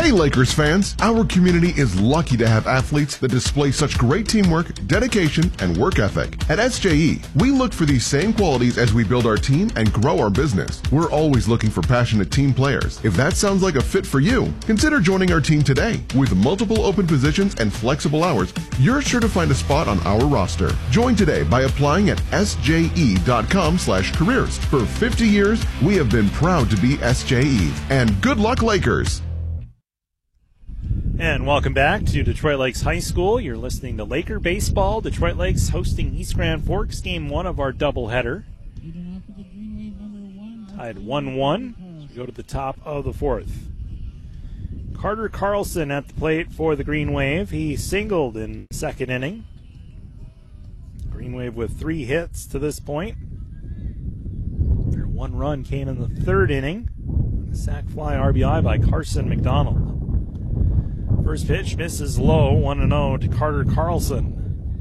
Hey Lakers fans, our community is lucky to have athletes that display such great teamwork, dedication, and work ethic. At SJE, we look for these same qualities as we build our team and grow our business. We're always looking for passionate team players. If that sounds like a fit for you, consider joining our team today. With multiple open positions and flexible hours, you're sure to find a spot on our roster. Join today by applying at sje.com/careers. For 50 years, we have been proud to be SJE. And good luck, Lakers! And welcome back to Detroit Lakes High School. You're listening to Laker Baseball. Detroit Lakes hosting East Grand Forks, game one of our doubleheader. Tied 1-1. We go to the top of the fourth. Carter Carlson at the plate for the Green Wave. He singled in second inning. Green Wave with 3 hits to this point. Their 1 run came in the third inning. A sac fly RBI by Carson McDonald. First pitch misses low, 1-0 to Carter Carlson.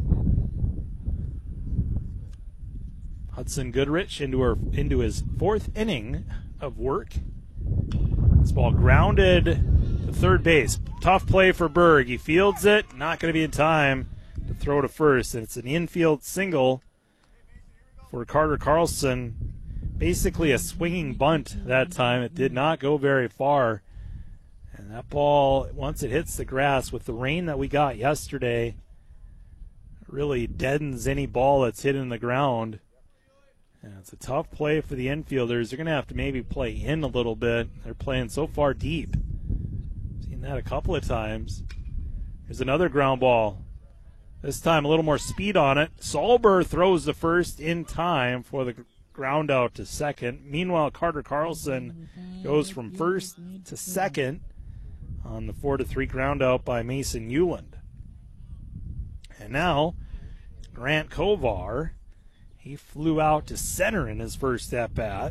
Hudson Goodrich into his 4th inning of work. This ball grounded to third base. Tough play for Berg. He fields it, not going to be in time to throw to first. And it's an infield single for Carter Carlson. Basically a swinging bunt that time. It did not go very far. And that ball, once it hits the grass with the rain that we got yesterday, really deadens any ball that's hit in the ground. And it's a tough play for the infielders. They're going to have to maybe play in a little bit. They're playing so far deep. Seen that a couple of times. Here's another ground ball. This time a little more speed on it. Solber throws the first in time for the ground out to second. Meanwhile, Carter Carlson goes from first to second on the 4-3 ground out by Mason Euland. And now, Grant Kovar, he flew out to center in his first at-bat.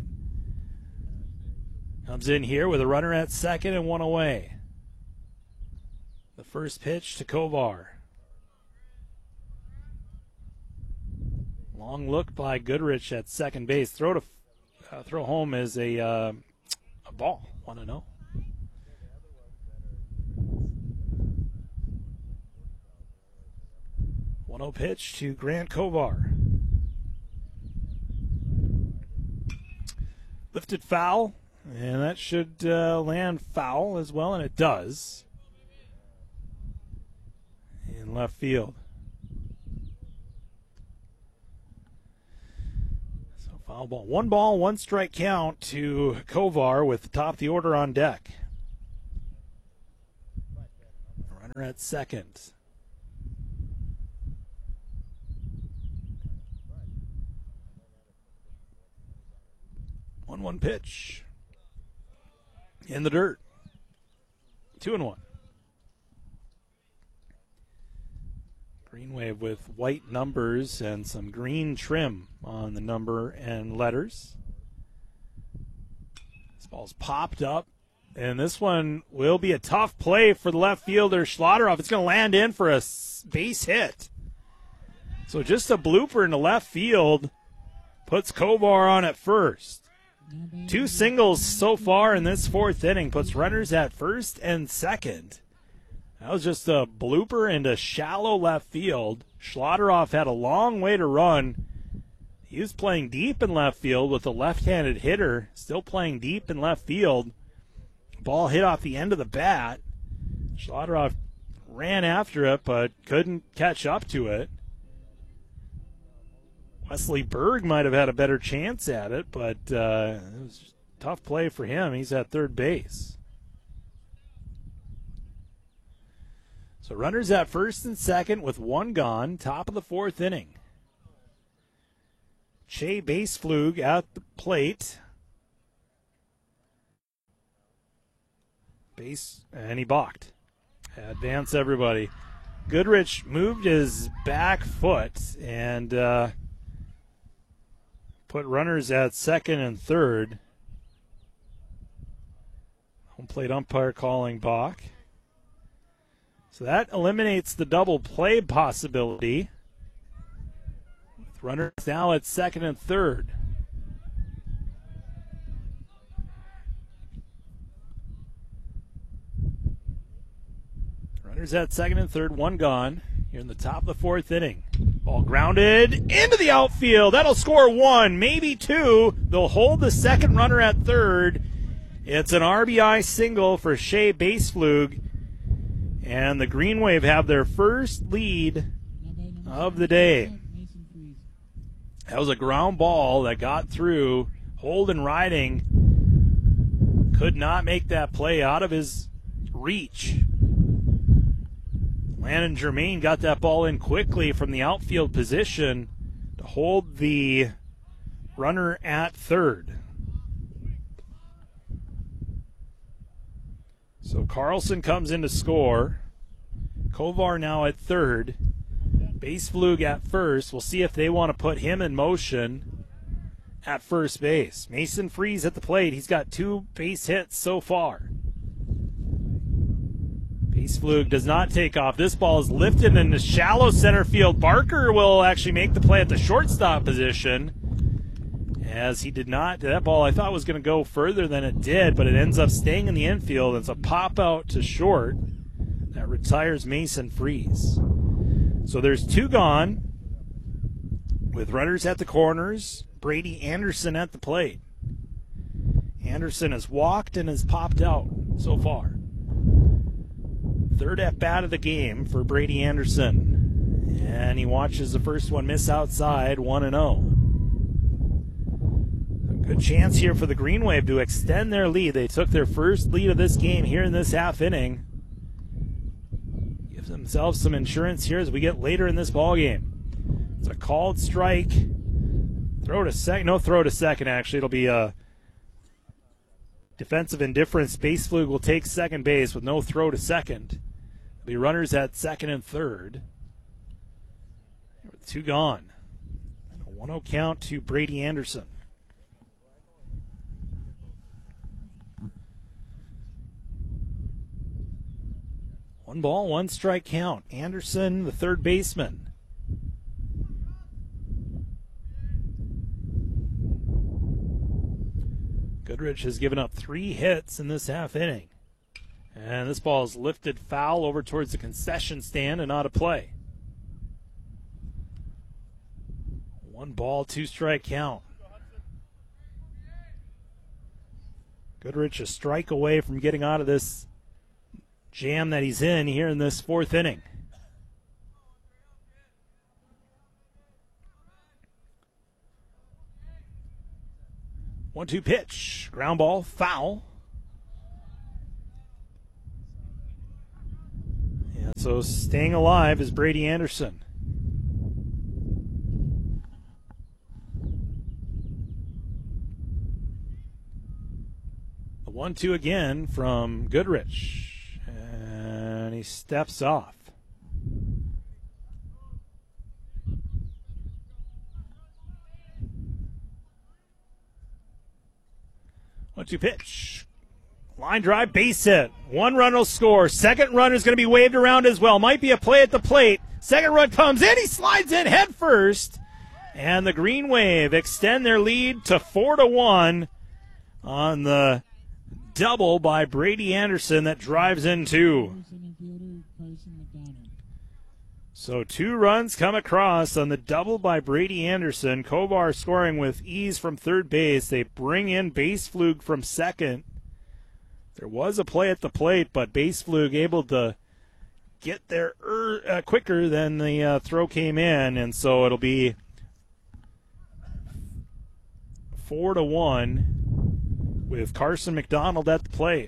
Comes in here with a runner at second and 1 away. The first pitch to Kovar. Long look by Goodrich at second base. Throw home is a ball, 1-0. 1-0 pitch to Grant Kovar. Lifted foul, and that should land foul as well, and it does. In left field. So foul ball. 1 ball, 1 strike count to Kovar with the top of the order on deck. Runner at second. 1-1 pitch. In the dirt. 2-1. Green Wave with white numbers and some green trim on the number and letters. This ball's popped up, and this one will be a tough play for the left fielder, Schlotteroff. It's going to land in for a base hit. So just a blooper in the left field puts Kovar on at first. 2 singles so far in this 4th inning puts runners at first and second. That was just a blooper into shallow left field. Schlotteroff had a long way to run. He was playing deep in left field with a left-handed hitter, still playing deep in left field. Ball hit off the end of the bat. Schlotteroff ran after it but couldn't catch up to it. Wesley Berg might have had a better chance at it, but it was a tough play for him. He's at third base. So runners at first and second with 1 gone, top of the 4th inning. Che Baseflug at the plate. And he balked. Advance everybody. Goodrich moved his back foot and put runners at second and third. Home plate umpire calling balk. So that eliminates the double play possibility. With runners now at second and third. Runners at second and third, one gone. Here in the top of the fourth inning. Ball grounded into the outfield. That'll score one, maybe two. They'll hold the second runner at third. It's an RBI single for Shea Baseflug. And the Green Wave have their first lead of the day. That was a ground ball that got through. Holden Riding could not make that play out of his reach. Landon Germain got that ball in quickly from the outfield position to hold the runner at third. So Carlson comes in to score. Kovar now at third. Baseflug at first. We'll see if they want to put him in motion at first base. Mason Freeze at the plate. He's got 2 base hits so far. Baseflug does not take off. This ball is lifted into shallow center field. Barker will actually make the play at the shortstop position, as he did not. That ball I thought was going to go further than it did, but it ends up staying in the infield. It's a pop out to short that retires Mason Freeze. So there's 2 gone with runners at the corners. Brady Anderson at the plate. Anderson has walked and has popped out so far. Third at bat of the game for Brady Anderson. And he watches the first one miss outside, 1-0. A good chance here for the Green Wave to extend their lead. They took their first lead of this game here in this half inning. Give themselves some insurance here as we get later in this ball game. It's a called strike. Throw to second. No throw to second, actually. It'll be a defensive indifference. Baseflug will take second base with no throw to second. There'll be runners at second and third. With 2 gone. And a 1-0 count to Brady Anderson. One ball, 1 strike count. Anderson, the third baseman. Goodrich has given up 3 hits in this half inning. And this ball is lifted foul over towards the concession stand and out of play. 1 ball, 2 strike count. Goodrich a strike away from getting out of this jam that he's in here in this 4th inning. One-two pitch, ground ball, foul. And so staying alive is Brady Anderson. The 1-2 again from Goodrich. And he steps off. One-two pitch. Line drive, base hit. 1 run will score. Second run is going to be waved around as well. Might be a play at the plate. Second run comes in. He slides in head first. And the Green Wave extend their lead to 4-1 on the double by Brady Anderson that drives in 2. So 2 runs come across on the double by Brady Anderson. Kovar scoring with ease from third base. They bring in Baseflug from second. There was a play at the plate, but Baseflug able to get there quicker than the throw came in, and so it'll be 4-1 with Carson McDonald at the plate.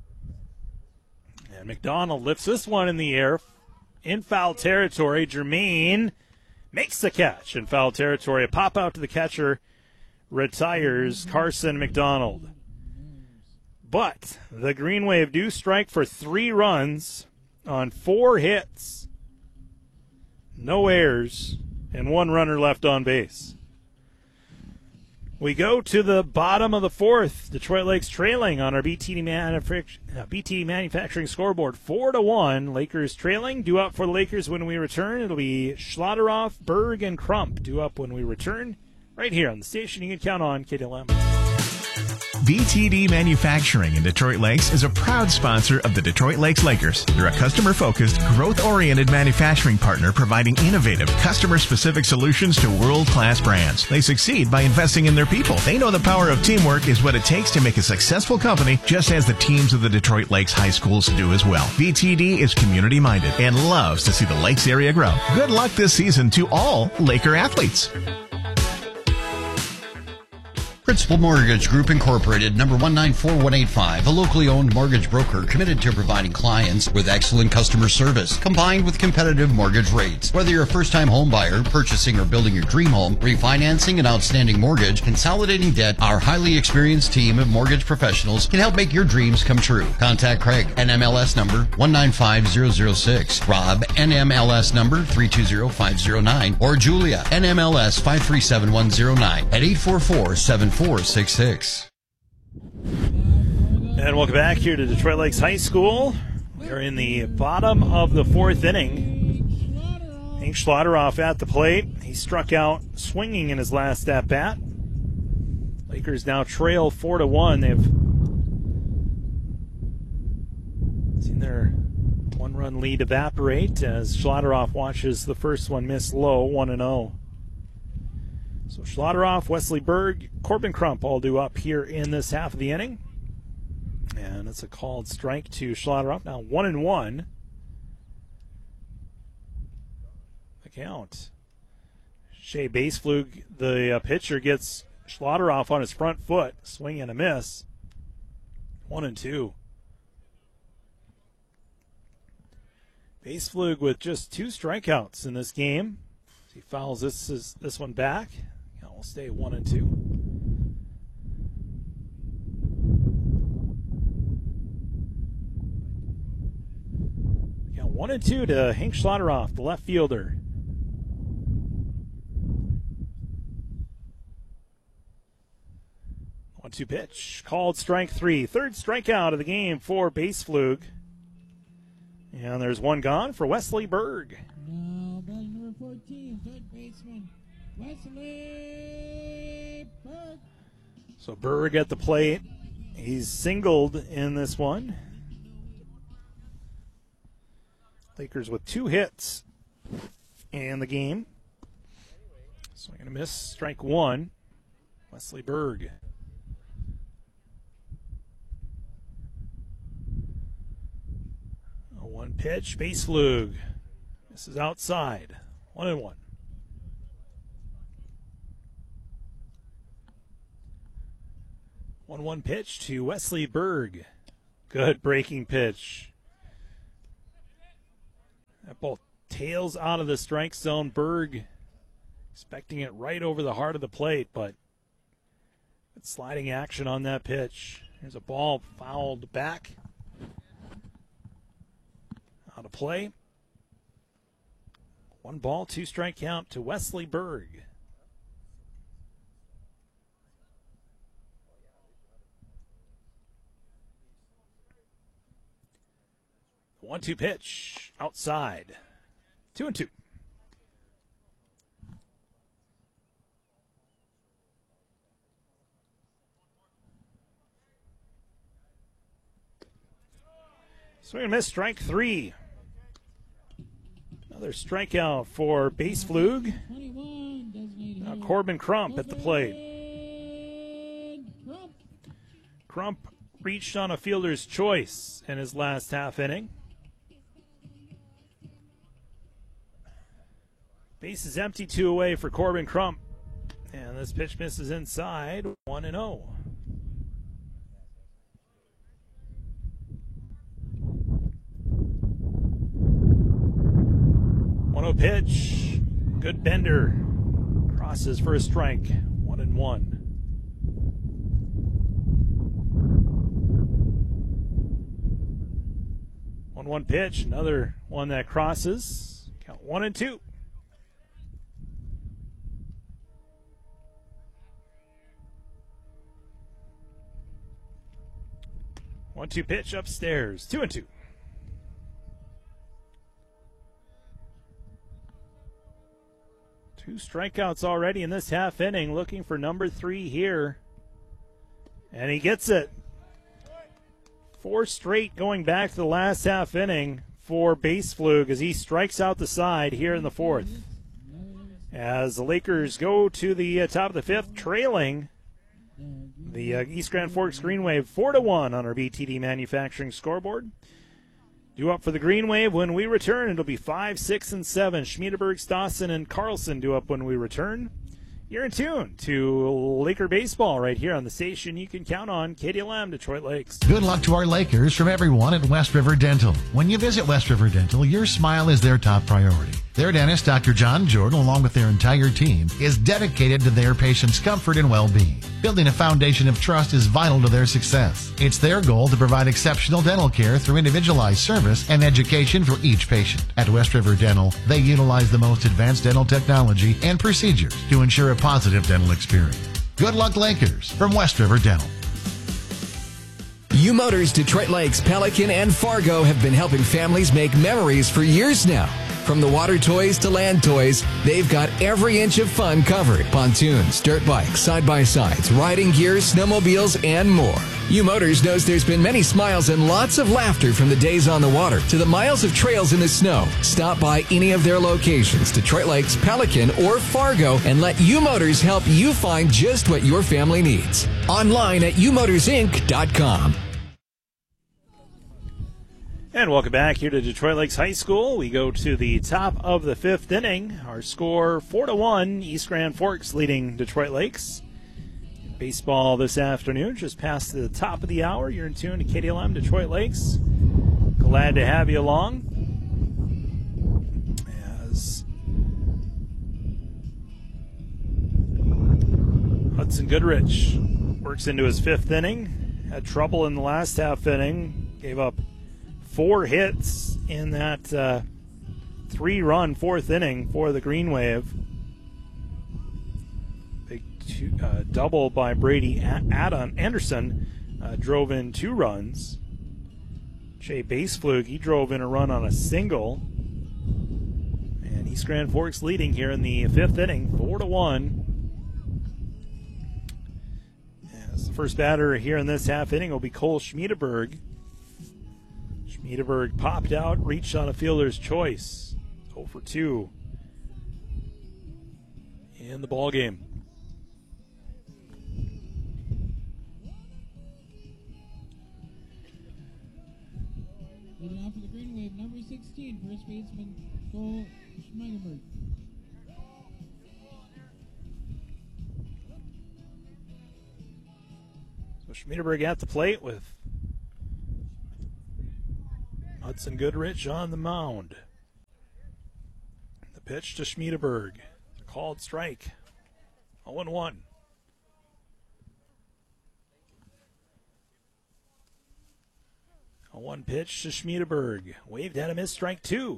And McDonald lifts this one in the air. In foul territory, Germain makes the catch in foul territory. A pop out to the catcher retires Carson McDonald. But the Green Wave do strike for 3 runs on 4 hits. No errors and 1 runner left on base. We go to the bottom of the 4th. Detroit Lakes trailing on our BT Manufacturing scoreboard, 4-1. Lakers trailing. Due up for the Lakers when we return. It'll be Schlotteroff, Berg, and Crump due up when we return. Right here on the station you can count on, KDLM. VTD Manufacturing in Detroit Lakes is a proud sponsor of the Detroit Lakes Lakers. They're a customer-focused, growth-oriented manufacturing partner providing innovative, customer-specific solutions to world-class brands. They succeed by investing in their people. They know the power of teamwork is what it takes to make a successful company, just as the teams of the Detroit Lakes High Schools do as well. VTD is community-minded and loves to see the Lakes area grow. Good luck this season to all Laker athletes. Principal Mortgage Group Incorporated, number 194185, a locally owned mortgage broker committed to providing clients with excellent customer service, combined with competitive mortgage rates. Whether you're a first-time home buyer, purchasing or building your dream home, refinancing an outstanding mortgage, consolidating debt, our highly experienced team of mortgage professionals can help make your dreams come true. Contact Craig, NMLS number 195006, Rob, NMLS number 320509, or Julia, NMLS 537109 at 844-7466. And welcome back here to Detroit Lakes High School. We're in the bottom of the fourth inning. Hank Schlotteroff at the plate. He struck out swinging in his last at-bat. Lakers now trail 4-1. They've seen their one-run lead evaporate as Schlotteroff watches the first one miss low, 1-0. So Schlotteroff, Wesley Berg, Corbin Crump all due up here in this half of the inning. And it's a called strike to Schlotteroff. Now 1-1. The count. Shea Baseflug, the pitcher, gets Schlotteroff on his front foot. Swing and a miss. 1-2. Baseflug with just 2 strikeouts in this game. He fouls this one back. We'll stay 1-2. Yeah, 1-2 to Hank Schlotteroff, the left fielder. One-two pitch, called strike 3. Third strikeout of the game for Baseflug. And there's one gone for Wesley Berg. Now, batting number 14, third baseman, Wesley Berg. So Berg at the plate. He's singled in this one. Lakers with 2 hits in the game. Swing and a miss, strike 1. Wesley Berg. A 1 pitch, Baseflug. This is outside. 1-1. 1-1 pitch to Wesley Berg. Good breaking pitch. That ball tails out of the strike zone. Berg expecting it right over the heart of the plate, but it's sliding action on that pitch. Here's a ball fouled back. Out of play. 1 ball, 2 strike count to Wesley Berg. The 1-2 pitch outside. 2-2. Swing and miss, strike 3. Another strikeout for Baseflug. Now Corbin Crump at the plate. Crump reached on a fielder's choice in his last half inning. Base is empty, 2 away for Corbin Crump. And this pitch misses inside, 1-0. 1-0 pitch. Good bender. Crosses for a strike. 1-1. One pitch. Another one that crosses. Count 1-2. 1-2 pitch upstairs. 2-2. Two strikeouts already in this half inning. Looking for number 3 here. And he gets it. 4 straight going back to the last half inning for Baseflug as he strikes out the side here in the 4th. As the Lakers go to the top of the 5th, trailing the East Grand Forks Green Wave 4-1 on our BTD Manufacturing scoreboard. Due up for the Green Wave when we return. It'll be 5, 6, and 7. Schmiedeberg, Stosson, and Carlson due up when we return. You're in tune to Laker baseball right here on the station you can count on, KDLM, Detroit Lakes. Good luck to our Lakers from everyone at West River Dental. When you visit West River Dental, your smile is their top priority. Their dentist, Dr. John Jordan, along with their entire team, is dedicated to their patients' comfort and well-being. Building a foundation of trust is vital to their success. It's their goal to provide exceptional dental care through individualized service and education for each patient. At West River Dental, they utilize the most advanced dental technology and procedures to ensure a positive dental experience. Good luck, Lakers, from West River Dental. U Motors Detroit Lakes, Pelican, and Fargo have been helping families make memories for years now. From the water toys to land toys, they've got every inch of fun covered. Pontoons, dirt bikes, side-by-sides, riding gear, snowmobiles, and more. U Motors knows there's been many smiles and lots of laughter from the days on the water to the miles of trails in the snow. Stop by any of their locations, Detroit Lakes, Pelican, or Fargo, and let U Motors help you find just what your family needs. Online at umotorsinc.com. And welcome back here to Detroit Lakes High School. We go to the top of the 5th inning. Our score 4-1, East Grand Forks leading Detroit Lakes. Baseball this afternoon, just past the top of the hour. You're in tune to KDLM Detroit Lakes. Glad to have you along. As Hudson Goodrich works into his 5th inning. Had trouble in the last half inning. Gave up 4 hits in that 3-run 4th inning for the Green Wave. Big double by Brady Anderson drove in 2 runs. Jay Baseflug, he drove in a run on a single. And East Grand Forks leading here in the 5th inning, 4-1. As the first batter here in this half inning will be Cole Schmiedeberg. Schmiedeberg popped out, reached on a fielder's choice. 0 for 2 in the ball game. Leading off for the Green Wave, number 16, first baseman Cole Schmiedeberg. So Schmiedeberg at the plate with Hudson Goodrich on the mound. The pitch to Schmiedeberg. Called strike. 0-1. A 1 pitch to Schmiedeberg. Waved at him as strike 2.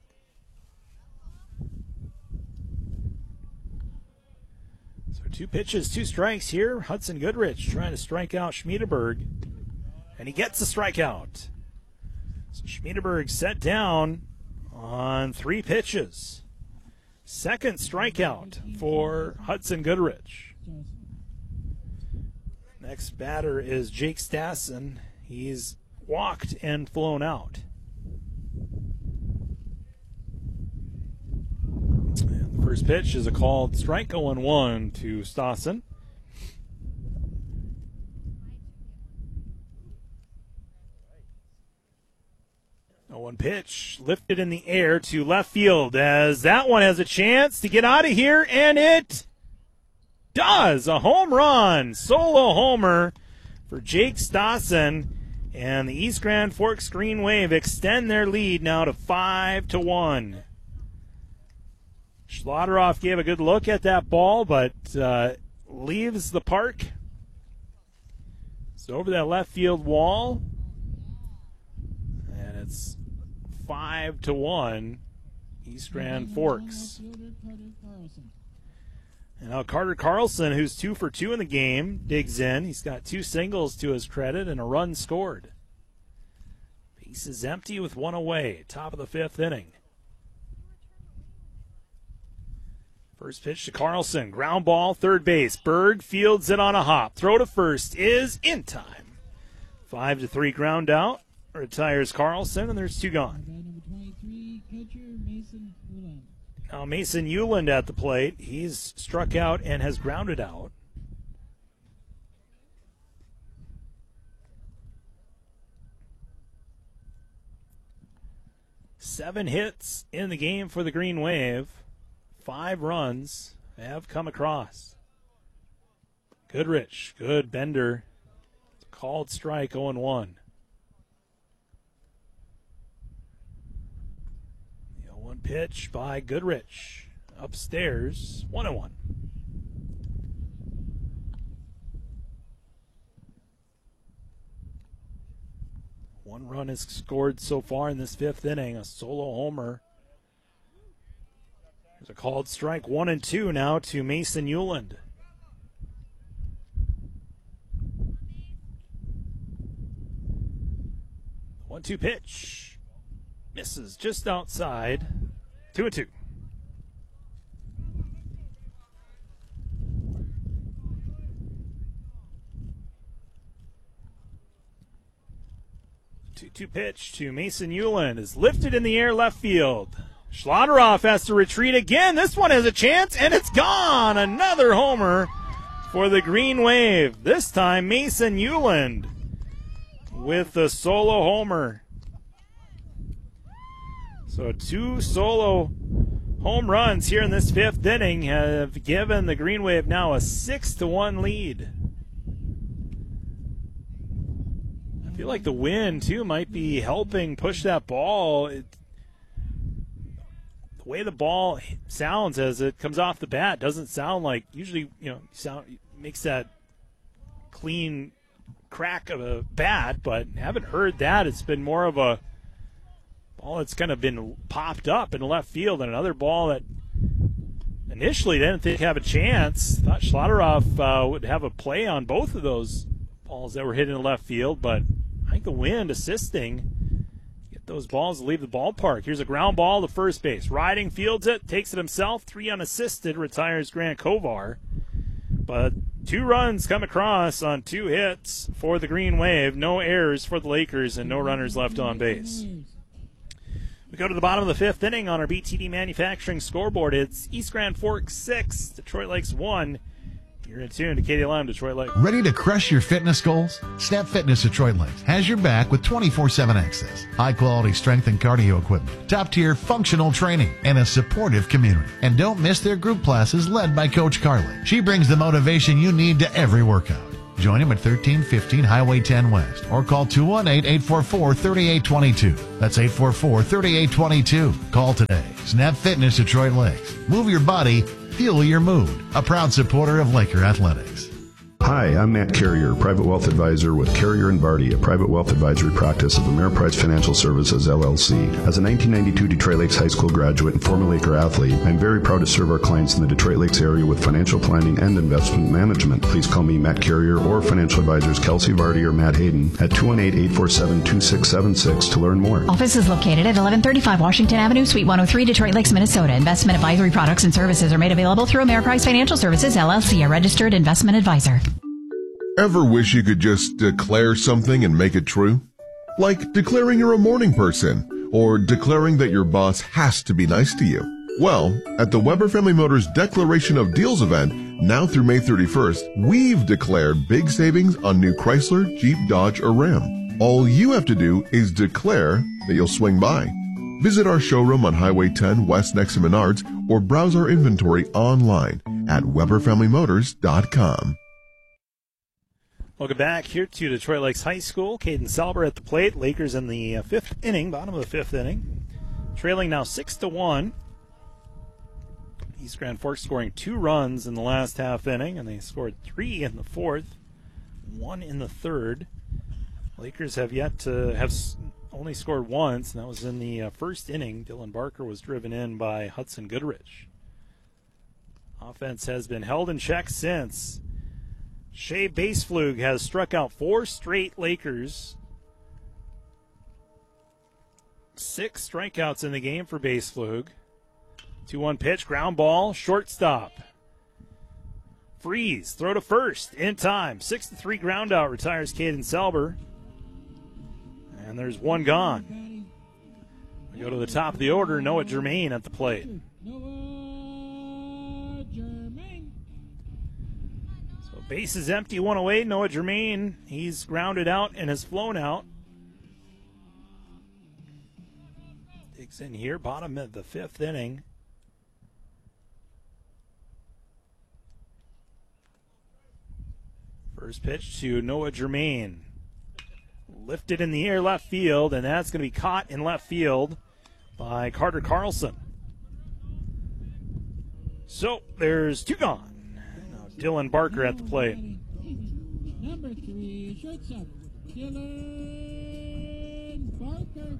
So 2 pitches, 2 strikes here. Hudson Goodrich trying to strike out Schmiedeberg. And he gets the strikeout. So Schmiedeberg set down on 3 pitches. Second strikeout for Hudson Goodrich. Next batter is Jake Stassen. He's walked and flown out. And the first pitch is a called strike, 0-1 to Stassen. A 1 pitch lifted in the air to left field as that one has a chance to get out of here, and it does. A home run, solo homer for Jake Stassen, and the East Grand Forks Green Wave extend their lead now to 5-1. Schlotteroff gave a good look at that ball, but leaves the park. It's over that left field wall, and it's 5-1 East Grand Forks. And now Carter Carlson, who's 2 for 2 in the game, digs in. He's got 2 singles to his credit and a run scored. Base is empty with 1 away. Top of the 5th inning. First pitch to Carlson. Ground ball, third base. Berg fields it on a hop. Throw to first is in time. 5-3 ground out. Retires Carlson, and there's two gone. Number 23, catcher Mason Uland. Now Mason Uland at the plate. He's struck out and has grounded out. Seven hits in the game for the Green Wave. 5 runs have come across. Goodrich, good bender. Called strike 0-1. The 0-1 pitch by Goodrich. Upstairs, 1-1. One run is scored so far in this 5th inning, a solo homer. There's a called strike 1-2 now to Mason Uland. The 1-2 pitch misses just outside. 2-2. Two pitch to Mason Uland is lifted in the air left field. Schlotteroff has to retreat again. This one has a chance, and it's gone. Another homer for the Green Wave. This time Mason Uland with the solo homer. So 2 solo home runs here in this 5th inning have given the Green Wave now a 6-1 lead. I feel like the wind, too, might be helping push that ball. The way the ball sounds as it comes off the bat doesn't sound like, usually, makes that clean crack of a bat, but haven't heard that. It's been more of a ball that's kind of been popped up in left field, and another ball that initially didn't think have a chance. Thought Schlotteroff would have a play on both of those balls that were hit in left field, but I think the wind assisting get those balls to leave the ballpark. Here's a ground ball to first base. Riding fields it, takes it himself, 3 unassisted, retires Grant Kovar. But 2 runs come across on 2 hits for the Green Wave. No errors for the Lakers and no runners left on base. We go to the bottom of the 5th inning on our BTD Manufacturing scoreboard. It's East Grand Forks 6, Detroit Lakes 1. You're in tune to KDLM Detroit Lakes. Ready to crush your fitness goals? Snap Fitness Detroit Lakes has your back with 24/7 access, high-quality strength and cardio equipment, top-tier functional training, and a supportive community. And don't miss their group classes led by Coach Carly. She brings the motivation you need to every workout. Join him at 1315 Highway 10 West or call 218-844-3822. That's 844-3822. Call today. Snap Fitness Detroit Lakes. Move your body, fuel your mood. A proud supporter of Laker Athletics. Hi, I'm Matt Carrier, Private Wealth Advisor with Carrier & Vardy, a private wealth advisory practice of Ameriprise Financial Services, LLC. As a 1992 Detroit Lakes High School graduate and former Laker athlete, I'm very proud to serve our clients in the Detroit Lakes area with financial planning and investment management. Please call me Matt Carrier or financial advisors Kelsey Vardy or Matt Hayden at 218-847-2676 to learn more. Office is located at 1135 Washington Avenue, Suite 103, Detroit Lakes, Minnesota. Investment advisory products and services are made available through Ameriprise Financial Services, LLC, a registered investment advisor. Ever wish you could just declare something and make it true? Like declaring you're a morning person, or declaring that your boss has to be nice to you. Well, at the Weber Family Motors Declaration of Deals event, now through May 31st, we've declared big savings on new Chrysler, Jeep, Dodge, or Ram. All you have to do is declare that you'll swing by. Visit our showroom on Highway 10 West next to Menards, or browse our inventory online at WeberFamilyMotors.com. Welcome back here to Detroit Lakes High School. Caden Salber at the plate. Lakers in the 5th inning, bottom of the 5th inning. Trailing now 6-1. East Grand Forks scoring 2 runs in the last half inning, and they scored 3 in the 4th, 1 in the 3rd. Lakers have yet to have only scored once, and that was in the 1st inning. Dylan Barker was driven in by Hudson Goodrich. Offense has been held in check since. Shea Baseflug has struck out 4 straight Lakers. 6 strikeouts in the game for Baseflug. 2-1 pitch, ground ball, shortstop. Freeze, throw to first, in time. 6-3 ground out, retires Caden Selber. And there's one gone. We go to the top of the order, Noah Germain at the plate. Noah Germain. So base is empty, one away. Noah Germain, he's grounded out and has flown out. Digs in here, bottom of the 5th inning. First pitch to Noah Germain. Lifted in the air left field, and that's going to be caught in left field by Carter Carlson. So there's 2 gone. Now Dylan Barker at the plate. Number 3, shortstop, Dylan Barker.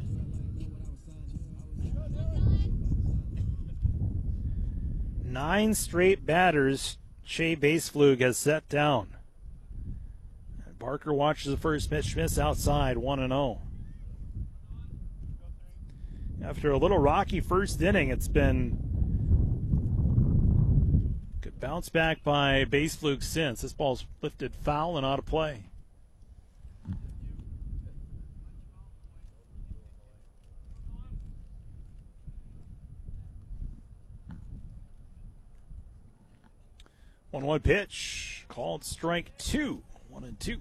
Nine straight batters Shea Baseflug has set down. And Barker watches the first pitch miss outside, 1-0. After a little rocky first inning, it's been good bounce back by Baseflug since. This ball's lifted foul and out of play. One pitch, called strike 2, 1-2.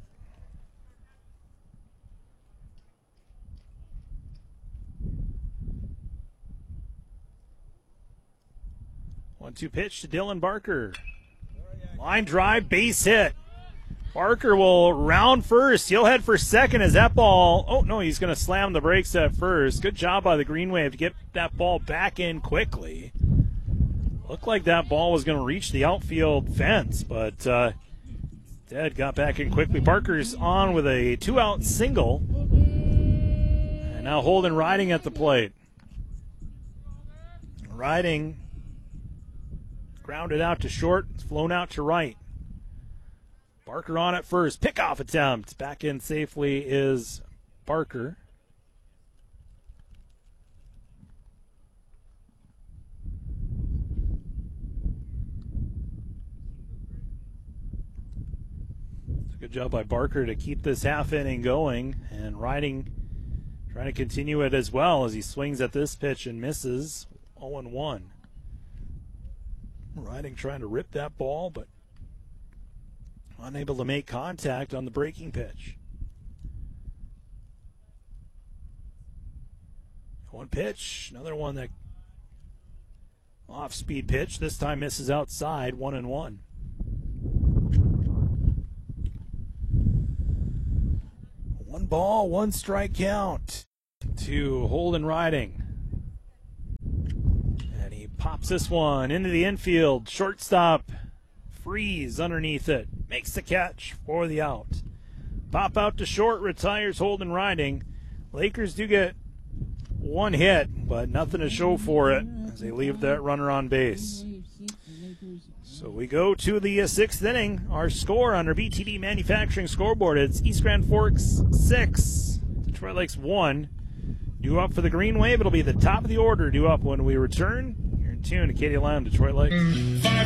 One-two pitch to Dylan Barker. Line drive, base hit. Barker will round first. He'll head for second as that ball. Oh, no, he's going to slam the brakes at first. Good job by the Green Wave to get that ball back in quickly. Looked like that ball was going to reach the outfield fence, but Dead got back in quickly. Barker's on with a 2-out single. And now Holden Riding at the plate. Riding grounded out to short, flown out to right. Barker on at first. Pickoff attempt. Back in safely is Barker. Good job by Barker to keep this half inning going, and Riding trying to continue it as well as he swings at this pitch and misses. 0-1. Riding trying to rip that ball, but unable to make contact on the breaking pitch. One pitch, another one that off-speed pitch. This time misses outside. 1-1. One ball, one strike count to Holden Riding. And he pops this one into the infield. Shortstop Freeze underneath it. Makes the catch for the out. Pop out to short, retires Holden Riding. Lakers do get one hit, but nothing to show for it as they leave that runner on base. So we go to the 6th inning. Our score on our BTD Manufacturing scoreboard, it's East Grand Forks 6, Detroit Lakes 1. Due up for the Green Wave. It'll be the top of the order due up when we return. You're in tune to KDLM Detroit Lakes.